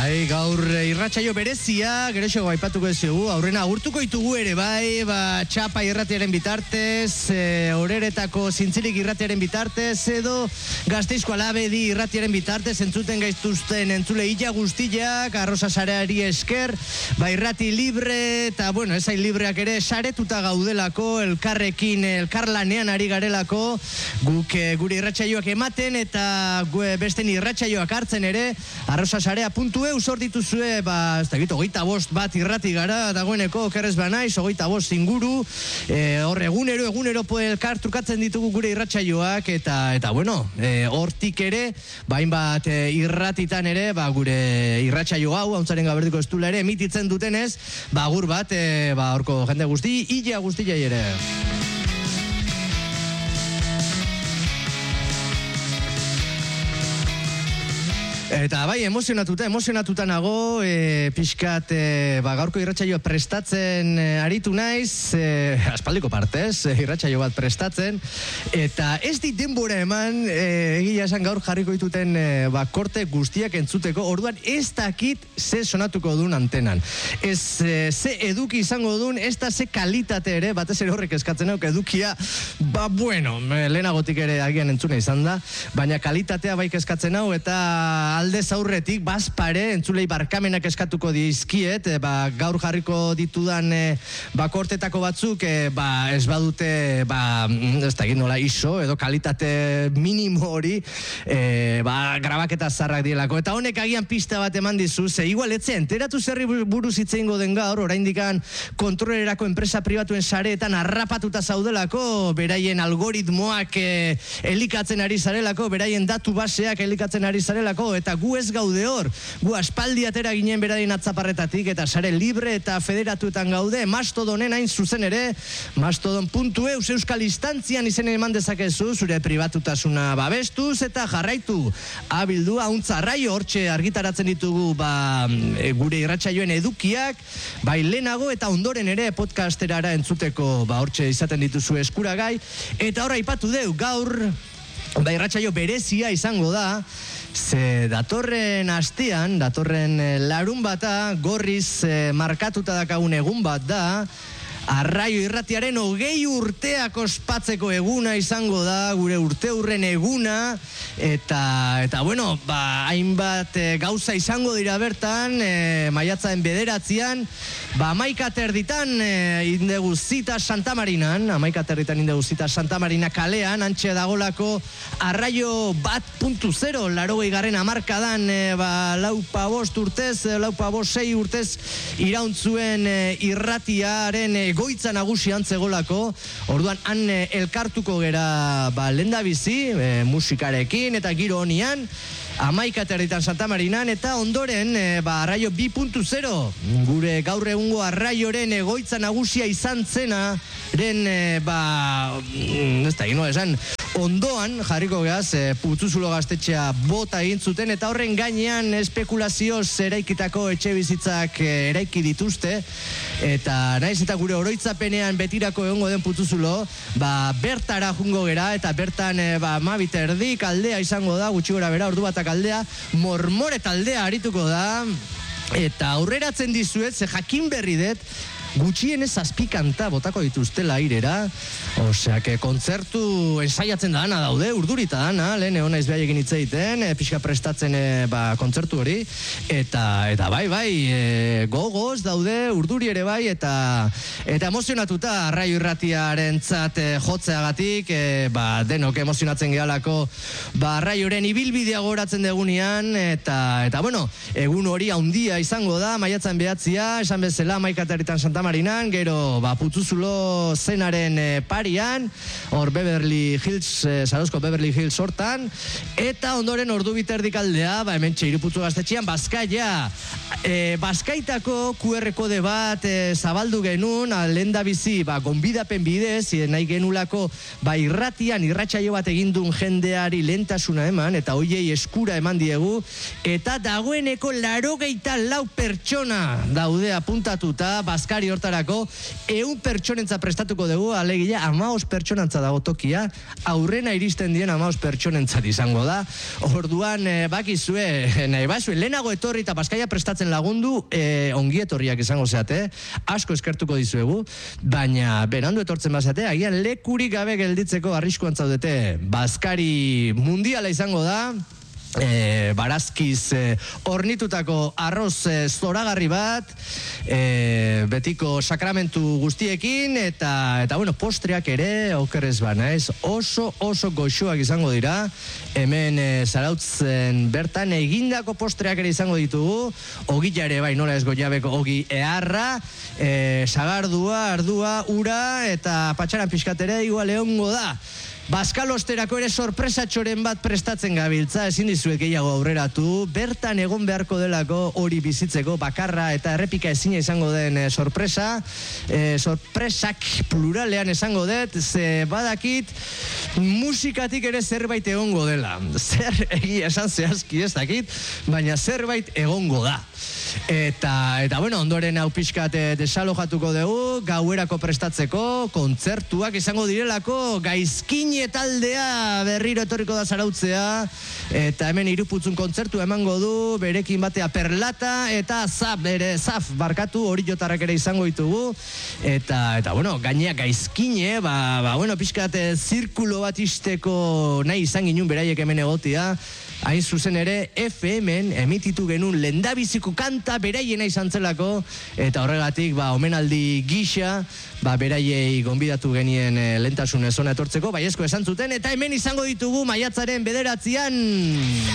Bai, gaur irratsaio berezia, geroxo aipatuko ezugu, aurrena agurtuko ditugu ere bai, txapa irratiaren bitartez, oreretako zintzilik irratiaren bitartez, edo Gasteizko Alabedi irratiaren bitartez, entzuten gaituzten entzule illa guztiak, arroza sareari esker, irrati libre, eta bueno, ezain libreak ere saretuta gaudelako, elkarrekin, elkarlanean ari garelako, guk gure irratsaioak ematen, eta besten irratsaioak hartzen ere, arroza sarea.eu zor dituzue, ez da gitu, 25 bat irrati gara, dagoeneko, okerrez banaiz, 25 inguru, hor egunero elkar trukatzen ditugu gure irratsaioak, eta bueno, hortik ere, hainbat irratitan ere, gure irratsaio hau, hauntzaren gaberdiko estula ere, emititzen dutenez, agur bat, horko jende guzti, illa guztia ere. Eta emozionatuta nago, pixkat, gaurko irratsaioa prestatzen aritu naiz, aspaldiko partez, irratsaio bat prestatzen, eta ez dit denbora eman, egia esan gaur jarriko dituten korte guztiak entzuteko, orduan ez dakit ze sonatuko duen antenan. Ez ze eduki izango duen, ez da ze kalitate ere, batez ere horrek eskatzen hauk edukia, bueno, lehenagotik ere agian entzuna izan da, baina kalitatea baik eskatzen hau, eta aldez aurretik, bazpare, entzulei barkamenak eskatuko dizkiet, gaur jarriko ditudan kortetako batzuk, ez badute, ez da egin nola iso, edo kalitate minimo hori, grabaketa zarrak dielako. Eta honek agian pista bat eman dizu, ze igual etzen, enteratu zerri buruz itzeingo den gaur, oraindikan kontrolerako enpresa pribatuen sareetan harrapatuta zaudelako, beraien algoritmoak elikatzen ari zarelako, beraien datu baseak elikatzen ari zarelako, eta gu ez gaude hor, gu aspaldi atera ginen beraien atzaparretatik, eta sare libre eta federatuetan gaude, Mastodonen hain zuzen ere, mastodon.eu euskal instantzian izen eman dezakezu, zure pribatutasuna babestuz, eta jarraitu, abildu, hauntza arraio, hortxe argitaratzen ditugu gure irratsaioen edukiak, lehenago eta ondoren ere podcasterara entzuteko, hortxe izaten dituzu eskuragai, eta hor aipatu deu, gaur, irratsaio berezia izango da, ze datorren astean, datorren larun bata, gorriz markatuta dakagun egun bat da, Arraio irratiaren 20 urteak ospatzeko eguna izango da, gure urteurren eguna, eta bueno, hainbat gauza izango dira bertan, maiatzaren 9an, 11:00 indegu zita Santa Marinan, 11:00 indegu zita Santa Marina kalean, antxe dagolako Arraio 1.0, 80. hamarkadan, 6 urtez irauntzuen irratiaren egoitza nagusi antzegolako, orduan han elkartuko gera lehendabizi, musikarekin eta giro honian, 11:00 Santa Marinan, eta ondoren Arraio 2.0, gure gaur egungo Arraioren egoitza nagusia izan zenaren, ez da gino esan, ondoan jarriko gehaz, Putzuzulo gaztetxea bota egin zuten, eta horren gainean espekulazioz eraikitako etxe bizitzak eraiki dituzte, eta naiz eta gure oroitzapenean betirako egongo den Putzuzulo, bertara jungo gera, eta bertan 12:30 aldea izango da, gutxi gora bera, ordu batak aldea, mormore taldea arituko da, eta aurreratzen dizuet, ze jakin berri dut, gutxienez 7 kanta botako dituztela airera, oseak kontzertu ensaiatzen dana daude, urdurita dana, lehen egon naiz behaiekin hitz egiten, pixka prestatzen kontzertu hori, eta gogoz daude, urduri ere bai, eta emozionatuta Arraio irratiaren zat jotzeagatik, denok emozionatzen gehalako, Arraioren ibilbidea goratzen degunean, eta bueno, egun hori haundia izango da, maiatzan 9, esan bezala, 11:00 Santa Marinan, gero Putzuzulo zenaren parian, hor Beverly Hills, Sarozko Beverly Hills hortan, eta ondoren ordu 2:30 aldea, hemen Iruputzu gaztetxean, Bazkaia, Bazkaitako QR kode bat zabaldu genuen, lehendabizi, gonbidapen bidez, nahi genulako, irratian, irratsaio bat egindun jendeari lehentasuna eman, eta hoiei eskura eman diegu, eta dagoeneko 84 pertsona daude apuntatuta, Bazkari hortarako 100 pertsonentza prestatuko dugu, alegia 15 pertsonantza dago tokia, aurrena iristen dien 15 pertsonentzat izango da. Orduan, bakizue, nahi bazue, lehenago etorri eta Paskaia prestatzen lagundu, ongi etorriak izango zeate, asko eskertuko dizuegu, baina berandu etortzen bazate, agian lekurik gabe gelditzeko arriskuan zaudete. Bazkari mundiala izango da, barazkiz ornitutako arroz zoragarri bat, betiko sakramentu guztiekin, eta bueno, postreak ere, okerrez banaiz, oso goxoak izango dira, hemen Zarautzen bertan egindako postreak ere izango ditugu, ogila ere bai, nola ez goiabeko ogi eharra, sagardua, ardua, ura, eta patxaran pixkatere igual egongo da. Bazkalosterako ere sorpresatxoren bat prestatzen gabiltza, ezin dizuet gehiago aurreratu, bertan egon beharko delako hori bizitzeko bakarra eta errepika ezina izango den sorpresa, sorpresak pluralean esango dut, ze badakit musikatik ere zerbait egongo dela. Zer egia esan zehazki ez dakit, baina zerbait egongo da. Eta bueno, ondoren hau pixkat desalojatuko dugu, gauerako prestatzeko, kontzertuak izango direlako, gaizkine taldea berriro etorriko da Zarautzea, eta hemen Iruputzun kontzertu emango du, berekin batea Perlata, eta Zaf barkatu, hori jotarrak ere izango ditugu, eta bueno, gainea gaizkine, bueno, pixkat zirkulo bat isteko nahi izan ginen beraiek hemen egotia, hain zuzen ere, FM-en emititu genuen lehendabiziko kanta beraiena izan zelako, eta horregatik, omenaldi gisa, beraiei gonbidatu genien lehentasunez hona etortzeko, baiezko esan zuten, eta hemen izango ditugu maiatzaren 9an.